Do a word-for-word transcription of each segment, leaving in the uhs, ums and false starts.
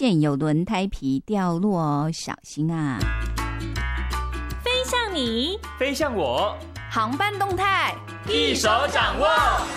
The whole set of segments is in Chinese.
线有轮胎皮掉落哦，小心啊！ 飞向你， 飞向我， 航班动态一手掌握。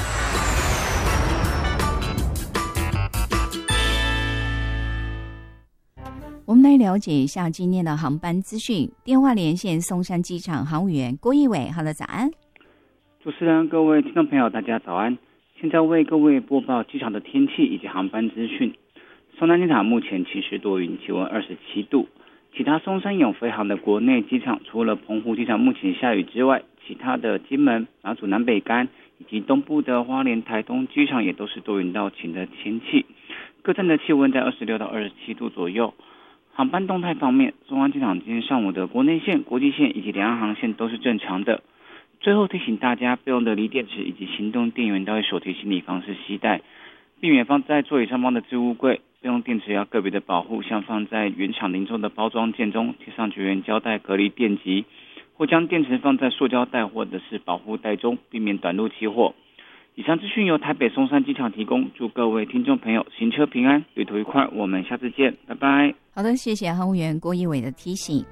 我们来了解一下今天的航班资讯。电话连线松山机场航务员郭一伟， Hello， 早安。 主持人，各位听众朋友，大家早安。现在为各位播报机场的天气以及航班资讯。松山机场目前其实多云，气温二十七度。其他松山永飞航的国内机场，除了澎湖机场目前下雨之外，其他的金门、马祖南北竿以及东部的花莲、台东机场也都是多云到晴的天气。各站的气温在二十六到二十七度左右。航班动态方面，松山机场今天上午的国内线、国际线以及两岸航线都是正常的。最后提醒大家，备用的锂电池以及行动电源都会手提行李方式携带，避免放在座椅上方的置物柜。备用电池要个别的保护，像放在原厂零售的包装件中，贴上绝缘胶带隔离电极，或将电池放在塑胶袋或者是保护袋中，避免短路起火。以上资讯由台北松山机场提供，祝各位听众朋友行车平安，旅途愉快，我们下次见，拜拜。 好的，谢谢航务员郭一伟的提醒。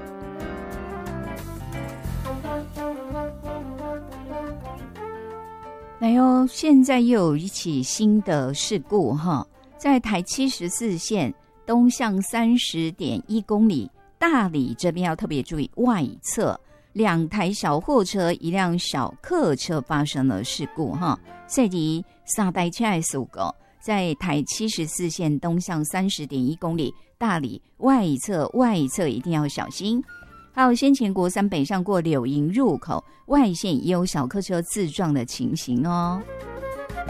来哟，现在又有一起新的事故哈，在台七十四线东向三十点一公里，大里这边要特别注意外侧。两台小货车、一辆小客车发生了事故哈，涉及三台车的事故，在台七十四线东向三十点一公里，大里外侧外侧一定要小心。还有先前国三北上过柳营入口，外线也有小客车自撞的情形哦。